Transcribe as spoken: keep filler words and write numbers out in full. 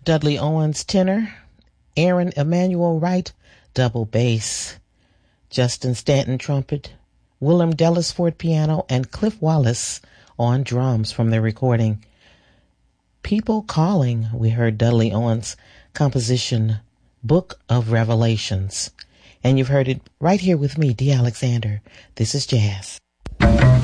Dudley Owens tenor, Aaron Emanuel Wright double bass, Justin Stanton trumpet, Willem Dellisford piano, and Cliff Wallace on drums from the recording. People Calling, we heard Dudley Owens' composition, Book of Revelations. And you've heard it right here with me, Dee Alexander. This is Jazz.